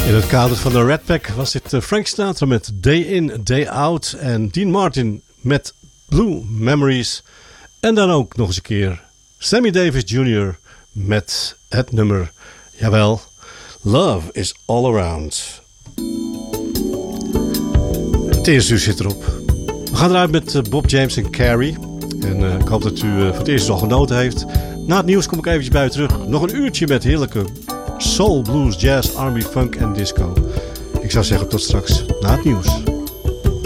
In het kader van de Red Pack was dit Frank Sinatra met Day In, Day Out en Dean Martin met Blue Memories. En dan ook nog eens een keer Sammy Davis Jr. met het nummer, jawel, Love is All Around. Het eerste uur zit erop. We gaan eruit met Bob James en Carrie. En ik hoop dat u voor het eerst al genoten heeft. Na het nieuws kom ik eventjes bij u terug. Nog een uurtje met heerlijke soul, blues, jazz, R&B, funk en disco. Ik zou zeggen tot straks na het nieuws.